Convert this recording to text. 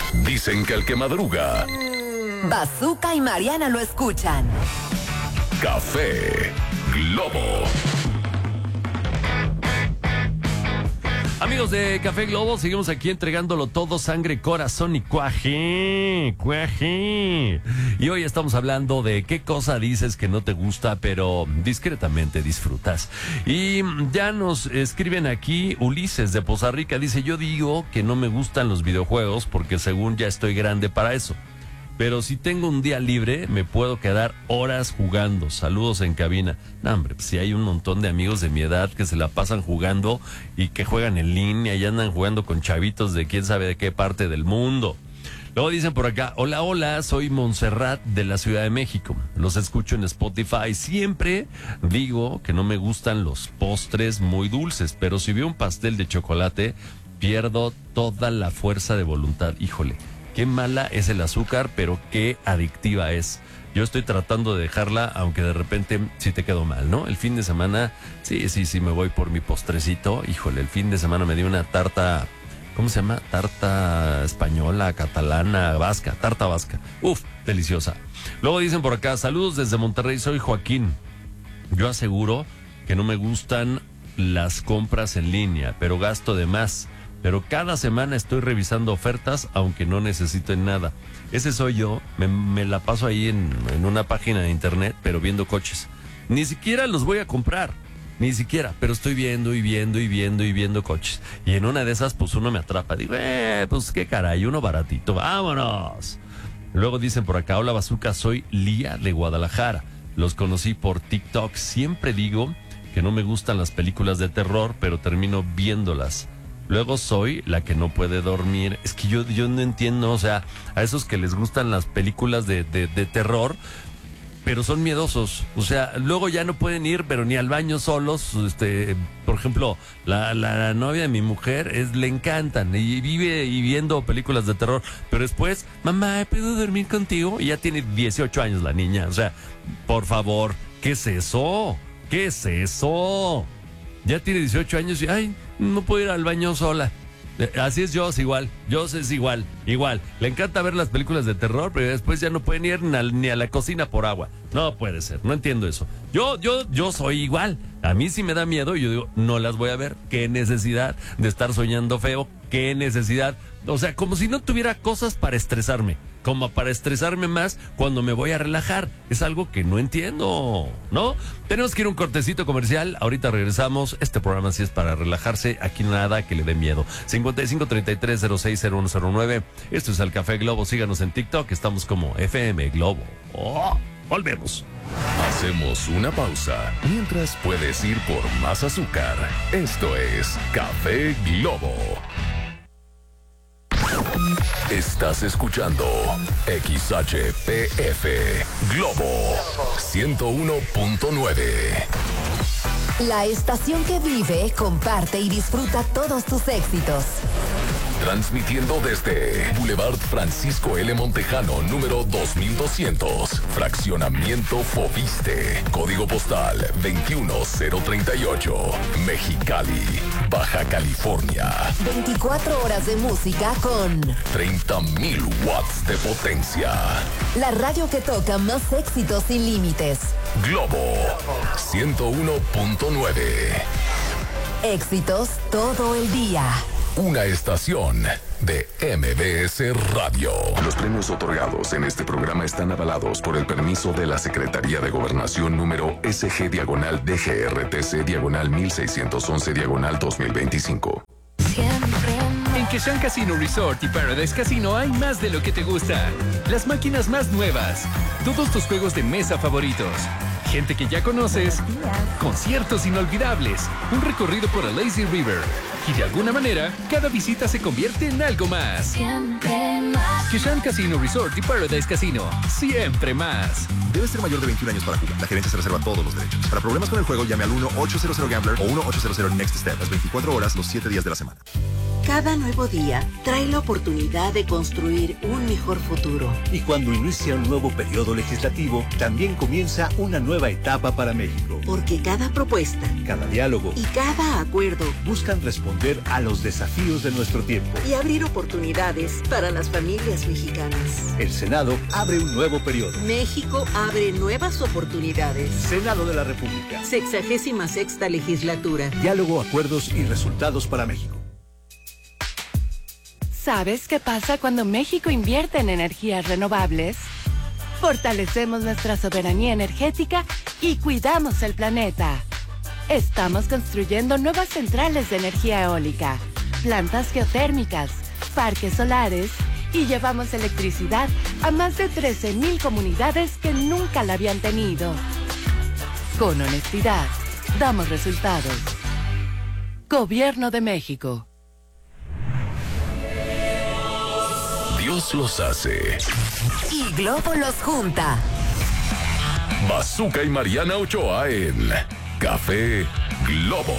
Dicen que el que madruga, Bazooka y Mariana lo escuchan. Café Globo. Amigos de Café Globo, seguimos aquí entregándolo todo, sangre, corazón y cuaje. Y hoy estamos hablando de qué cosa dices que no te gusta, pero discretamente disfrutas. Y ya nos escriben aquí, Ulises de Poza Rica, dice: yo digo que no me gustan los videojuegos porque según ya estoy grande para eso. Pero si tengo un día libre, me puedo quedar horas jugando. Saludos en cabina. No, hombre, pues si hay un montón de amigos de mi edad que se la pasan jugando y que juegan en línea y andan jugando con chavitos de quién sabe de qué parte del mundo. Luego dicen por acá: hola, soy Montserrat de la Ciudad de México. Los escucho en Spotify. Siempre digo que no me gustan los postres muy dulces, pero si veo un pastel de chocolate, pierdo toda la fuerza de voluntad. Híjole. Qué mala es el azúcar, pero qué adictiva es. Yo estoy tratando de dejarla, aunque de repente sí te quedó mal, ¿no? El fin de semana, sí, me voy por mi postrecito. Híjole, el fin de semana me di una tarta, ¿cómo se llama? Tarta española, catalana, vasca, tarta vasca. Uf, deliciosa. Luego dicen por acá: saludos desde Monterrey, soy Joaquín. Yo aseguro que no me gustan las compras en línea, pero gasto de más. Pero cada semana estoy revisando ofertas, aunque no necesito en nada. Ese soy yo, me la paso ahí en una página de internet, pero viendo coches. Ni siquiera los voy a comprar, ni siquiera, pero estoy viendo coches. Y en una de esas, pues uno me atrapa. Digo, pues qué caray, uno baratito, vámonos. Luego dicen por acá: hola Bazooka, soy Lía de Guadalajara. Los conocí por TikTok. Siempre digo que no me gustan las películas de terror, pero termino viéndolas. Luego soy la que no puede dormir. Es que yo no entiendo, o sea, a esos que les gustan las películas de terror, pero son miedosos. O sea, luego ya no pueden ir, pero ni al baño solos. Por ejemplo, la novia de mi mujer le encantan y vive y viendo películas de terror. Pero después, mamá, ¿puedo dormir contigo? Y ya tiene 18 años la niña. O sea, por favor, ¿qué es eso? ¿Qué es eso? Ya tiene 18 años y, ay, no puedo ir al baño sola. Así es Joss, igual. Joss es igual. Le encanta ver las películas de terror, pero después ya no pueden ir ni a la cocina por agua. No puede ser, no entiendo eso. Yo soy igual. A mí sí me da miedo y yo digo, no las voy a ver. ¿Qué necesidad de estar soñando feo? ¿Qué necesidad? O sea, como si no tuviera cosas para estresarme. Como para estresarme más cuando me voy a relajar. Es algo que no entiendo, ¿no? Tenemos que ir a un cortecito comercial. Ahorita regresamos. Este programa sí es para relajarse. Aquí nada que le dé miedo. 5533060109. Esto es el Café Globo. Síganos en TikTok. Estamos como FM Globo. Volvemos. Hacemos una pausa. Mientras puedes ir por más azúcar. Esto es Café Globo. Estás escuchando XHPF Globo 101.9. La estación que vive, comparte y disfruta todos tus éxitos. Transmitiendo desde Boulevard Francisco L. Montejano, número 2200, Fraccionamiento Fobiste, Código Postal 21038, Mexicali, Baja California. 24 horas de música con 30,000 watts de potencia. La radio que toca más éxitos sin límites. Globo 101.9. Éxitos todo el día. Una estación de MBS Radio. Los premios otorgados en este programa están avalados por el permiso de la Secretaría de Gobernación número SG/DGRTC/1611/2025. En Keshan Casino Resort y Paradise Casino hay más de lo que te gusta. Las máquinas más nuevas, todos tus juegos de mesa favoritos, gente que ya conoces, conciertos inolvidables, un recorrido por el Lazy River. Y de alguna manera, cada visita se convierte en algo más. Siempre más. Keshan Casino Resort y Paradise Casino. Siempre más. Debe ser mayor de 21 años para jugar. La gerencia se reserva todos los derechos. Para problemas con el juego, llame al 1-800-GAMBLER o 1-800-NEXT STEP. Las 24 horas, los 7 días de la semana. Cada nuevo día trae la oportunidad de construir un mejor futuro. Y cuando inicia un nuevo periodo legislativo, también comienza una nueva etapa para México. Porque cada propuesta, cada diálogo y cada acuerdo buscan responder a los desafíos de nuestro tiempo y abrir oportunidades para las familias mexicanas. El Senado abre un nuevo periodo. México abre nuevas oportunidades. Senado de la República. 66ª legislatura. Diálogo, acuerdos y resultados para México. ¿Sabes qué pasa cuando México invierte en energías renovables? Fortalecemos nuestra soberanía energética y cuidamos el planeta. Estamos construyendo nuevas centrales de energía eólica, plantas geotérmicas, parques solares y llevamos electricidad a más de 13,000 comunidades que nunca la habían tenido. Con honestidad, damos resultados. Gobierno de México. Dios los hace. Y Globo los junta. Bazooka y Mariana Ochoa en Café Globo.